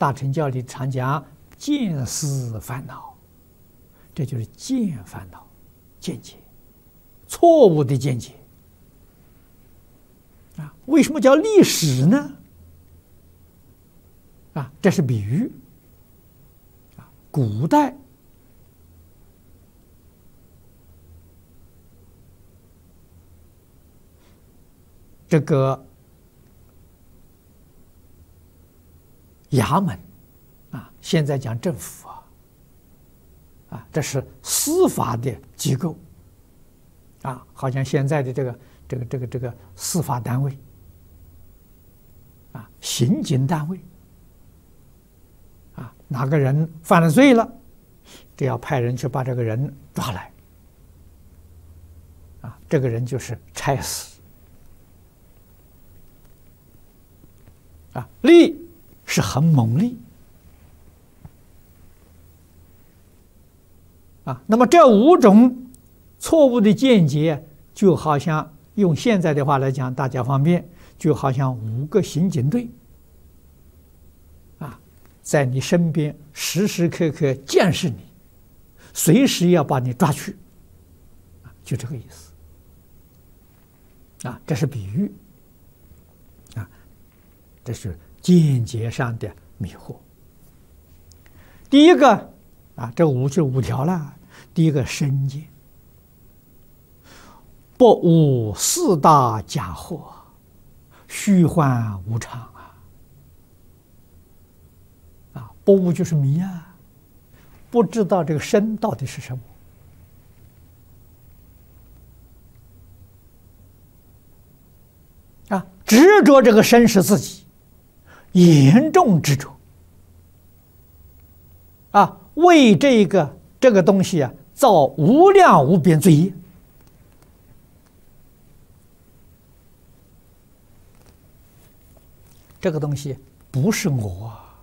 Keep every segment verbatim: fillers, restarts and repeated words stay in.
大乘教里常讲见思烦恼，这就是见烦恼、见解，错误的见解。啊，为什么叫历史呢？啊，这是比喻。啊，古代这个衙门啊，现在讲政府啊，啊，这是司法的机构啊，好像现在的这个这个这个这个司法单位啊，刑警单位啊，哪个人犯了罪了，这要派人去把这个人抓来啊，这个人就是差死。啊，力是很猛力啊。那么这五种错误的见解，就好像用现在的话来讲，大家方便，就好像五个刑警队啊，在你身边时时刻刻监视你，随时要把你抓去啊，就这个意思啊。这是比喻。这是见解上的迷惑。第一个啊，这五就五条了。第一个身见，不无四大假惑，虚幻无常啊！啊，不无就是迷啊，不知道这个身到底是什么。啊，执着这个身是自己。严重执着啊，为这个这个东西啊造无量无边罪业。这个东西不是我啊！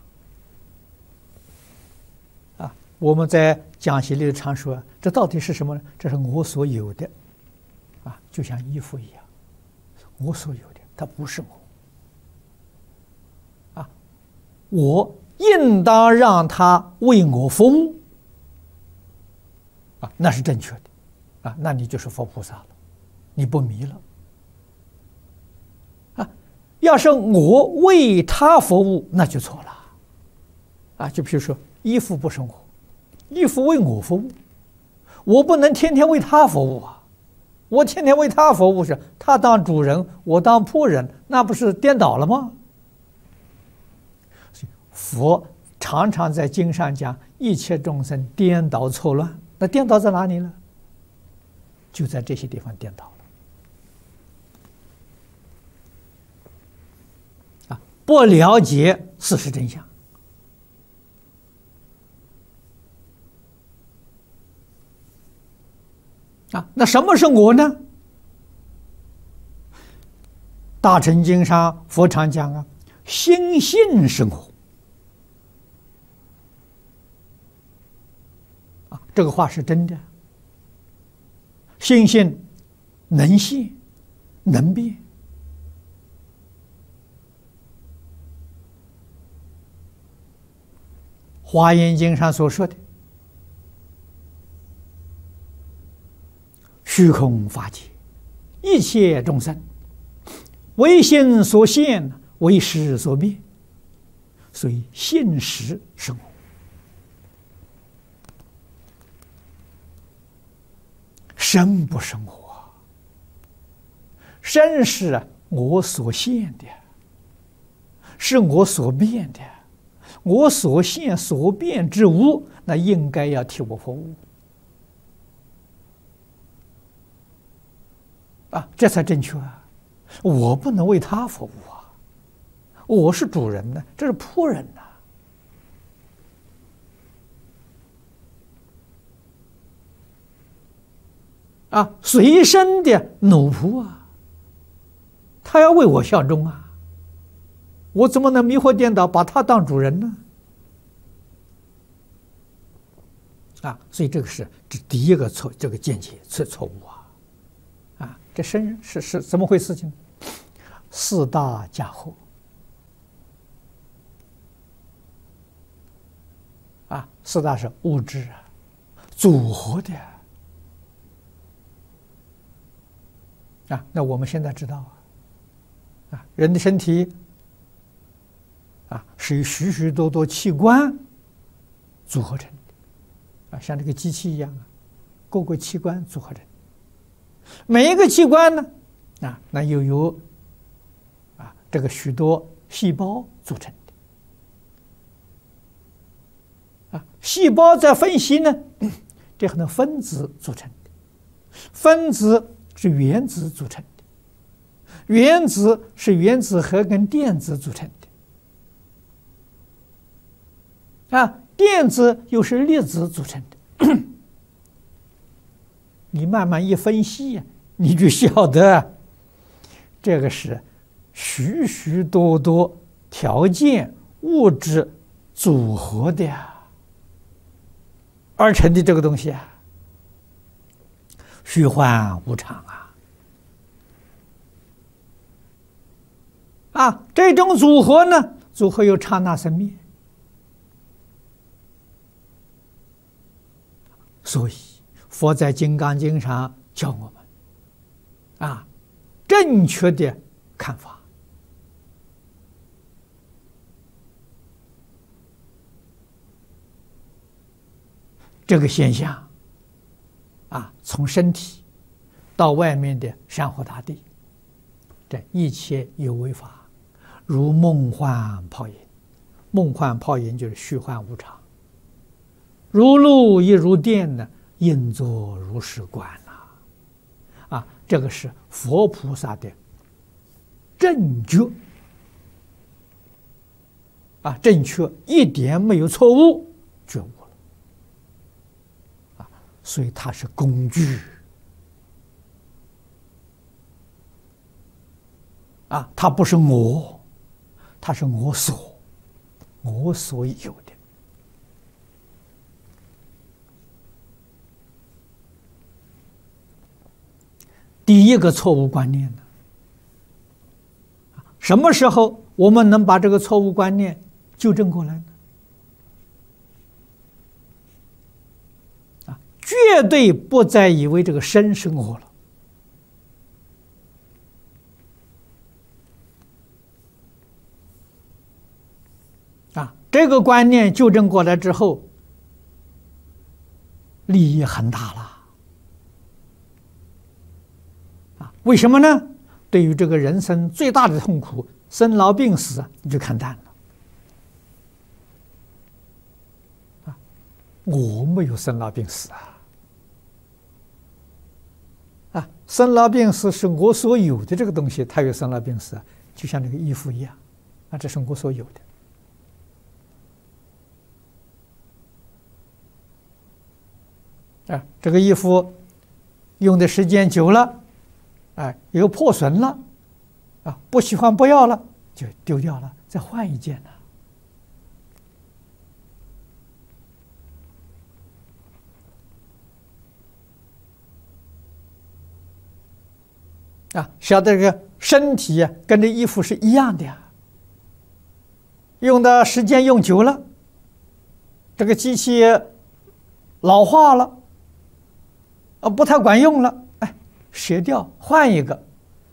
啊，我们在讲习里常说，这到底是什么呢？这是我所有的啊，就像衣服一样，我所有的，它不是我。我应当让他为我服务啊，那是正确的啊，那你就是佛菩萨了，你不迷了啊。要是我为他服务，那就错了啊。就比如说衣服不是我，衣服为我服务，我不能天天为他服务啊。我天天为他服务是他当主人，我当仆人，那不是颠倒了吗？佛常常在经上讲，一切众生颠倒错乱，那颠倒在哪里呢？就在这些地方颠倒了啊！不了解事实真相啊，那什么是我呢？大乘经上佛常讲啊，心性是我。这个话是真的，心性能现能变，华严经上所说的虚空法界，一切众生唯心所现，唯识所变，所以性实是我。身不是我，身是我所现的，是我所变的，我所现所变之物，那应该要替我服务啊，这才正确啊！我不能为他服务啊，我是主人呢，这是仆人呐。啊，随身的奴仆啊，他要为我效忠啊，我怎么能迷惑颠倒，把他当主人呢？啊，所以这个是这第一个错，这个见解错错误啊！啊，这身是是怎么回事情？四大假惑啊，四大是物质啊，组合的啊。那我们现在知道啊，啊，人的身体啊，是由许许多多器官组合成的啊，像这个机器一样啊，各个器官组合成。每一个器官呢，啊，那又由啊这个许多细胞组成的啊，细胞再分析呢，这很多分子组成的，分子是原子组成的，原子是原子核跟电子组成的啊，电子又是粒子组成的。你慢慢一分析，你就晓得，这个是许许多多条件物质组合的而成的这个东西啊，虚幻无常啊！啊，这种组合呢，组合有刹那生灭，所以佛在《金刚经》上教我们啊，正确的看法。这个现象啊，从身体到外面的山河大地，这一切有为法，如梦幻泡影。梦幻泡影就是虚幻无常，如露亦如电呢，应作如是观呐！啊，这个是佛菩萨的正觉啊，正确一点没有错误，觉悟了啊，所以它是工具啊，它不是我，它是我所我所有的。第一个错误观念呢，什么时候我们能把这个错误观念纠正过来呢？啊，绝对不再以为这个身是我了。啊，这个观念纠正过来之后，利益很大了。为什么呢？对于这个人生最大的痛苦，生老病死，你就看淡了。啊，我没有生老病死啊！啊，生老病死是我所有的这个东西，它有生老病死，就像那个衣服一样，啊，这是我所有的。啊，这个衣服用的时间久了。哎，有破损了，啊，不喜欢不要了，就丢掉了，再换一件呢。啊，晓得这个身体啊，跟这衣服是一样的呀。用的时间用久了，这个机器老化了，啊，不太管用了。舍掉换一个，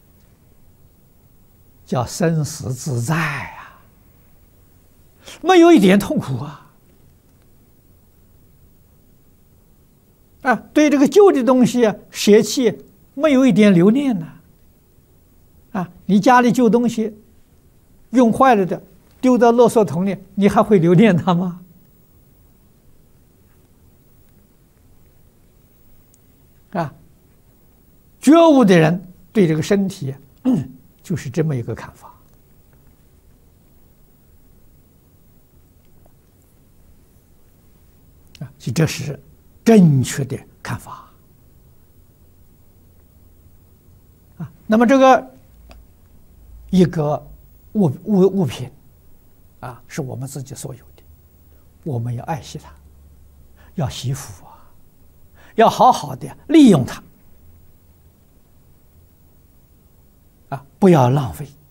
叫生死自在啊，没有一点痛苦啊！啊，对这个旧的东西啊，舍弃没有一点留恋呢。啊，你家里旧东西用坏了的，丢到垃圾桶里，你还会留恋它吗？啊！觉悟的人对这个身体，嗯，就是这么一个看法啊，所以这是正确的看法啊。那么这个一个物物物品啊，是我们自己所有的，我们要爱惜它，要惜福啊，要好好的利用它。啊，不要浪费。